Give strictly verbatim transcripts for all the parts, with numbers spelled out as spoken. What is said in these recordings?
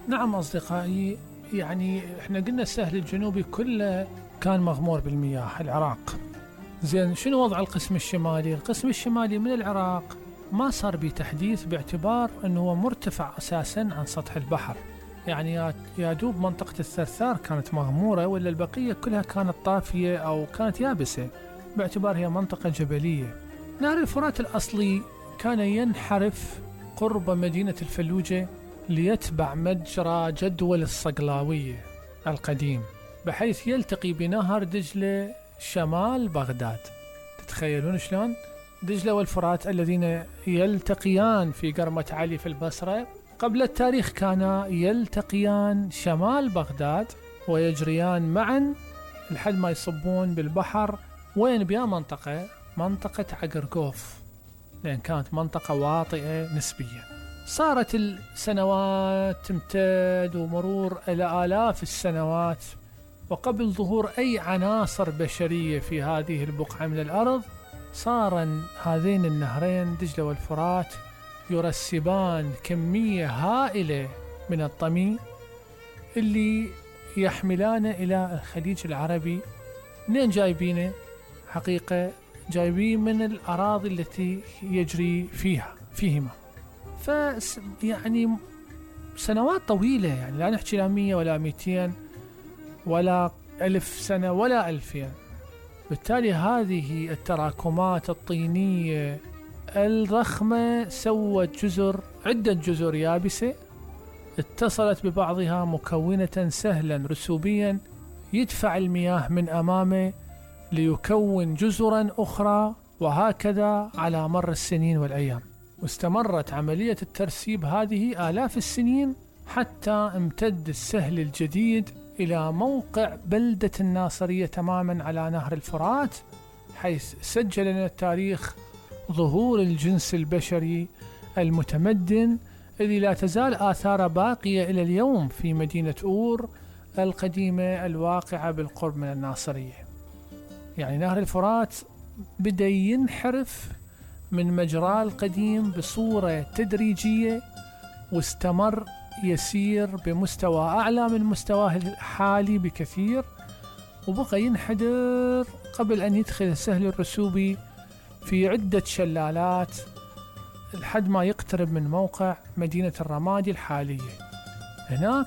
نعم أصدقائي، يعني احنا قلنا السهل الجنوبي كله كان مغمور بالمياه، العراق. زين، شنو وضع القسم الشمالي؟ القسم الشمالي من العراق ما صار به تحديث باعتبار أنه هو مرتفع أساسا عن سطح البحر، يعني يا- يا دوب منطقة الثرثار كانت مغمورة، ولا البقية كلها كانت طافية أو كانت يابسة باعتبار هي منطقة جبلية. نهر الفرات الأصلي كان ينحرف قرب مدينة الفلوجة ليتبع مجرى جدول الصقلاوية القديم، بحيث يلتقي بنهر دجلة شمال بغداد. تتخيلون شلون؟ دجلة والفرات الذين يلتقيان في قرمة علي في البصرة قبل التاريخ كانا يلتقيان شمال بغداد ويجريان معا لحد ما يصبون بالبحر. وين بيا منطقة؟ منطقة عقرقوف، لأن كانت منطقة واطئة نسبيا. صارت السنوات تمتد ومرور إلى آلاف السنوات، وقبل ظهور أي عناصر بشرية في هذه البقعة من الأرض، صار هذين النهرين دجلة والفرات يرسبان كمية هائلة من الطمي اللي يحملانه إلى الخليج العربي. منين جايبينه؟ حقيقة جايبين من الأراضي التي يجري فيها فيهما. ف يعني سنوات طويلة، يعني لا نحكي لا مية ولا ميتين ولا ألف سنة ولا ألفين. بالتالي هذه التراكمات الطينية الضخمة سوت جزر، عدة جزر يابسة اتصلت ببعضها مكونة سهلا رسوبيا يدفع المياه من أمامه ليكون جزرا أخرى، وهكذا على مر السنين والأيام. واستمرت عملية الترسيب هذه آلاف السنين حتى امتد السهل الجديد إلى موقع بلدة الناصرية تماما على نهر الفرات، حيث سجل لنا التاريخ ظهور الجنس البشري المتمدن الذي لا تزال آثار باقية إلى اليوم في مدينة أور القديمة الواقعة بالقرب من الناصرية. يعني نهر الفرات بدأ ينحرف من مجراه القديم بصورة تدريجية، واستمر يسير بمستوى أعلى من مستواه الحالي بكثير، وبقى ينحدر قبل أن يدخل السهل الرسوبي في عدة شلالات لحد ما يقترب من موقع مدينة الرمادي الحالية. هناك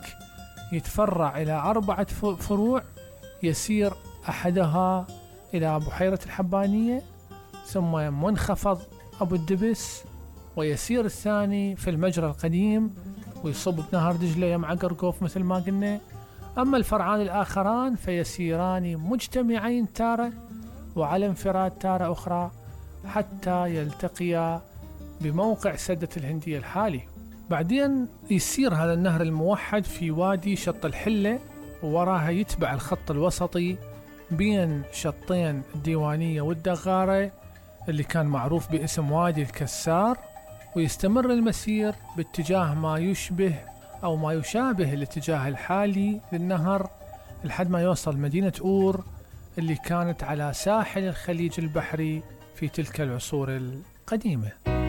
يتفرع إلى أربعة فروع، يسير أحدها إلى بحيرة الحبانية، ثم منخفض أبو الدبس، ويسير الثاني في المجرى القديم ويصب بنهر دجلة يم عقرقوف مثل ما قلنا. أما الفرعان الآخران فيسيران مجتمعين تارة وعلى انفراد تارة أخرى حتى يلتقيا بموقع سدة الهندية الحالي. بعدين يسير هذا النهر الموحد في وادي شط الحلة، ووراها يتبع الخط الوسطي بين شطين الديوانية والدغارة اللي كان معروف باسم وادي الكسار، ويستمر المسير باتجاه ما يشبه أو ما يشابه الاتجاه الحالي للنهر لحد ما يوصل مدينة أور اللي كانت على ساحل الخليج البحري في تلك العصور القديمة.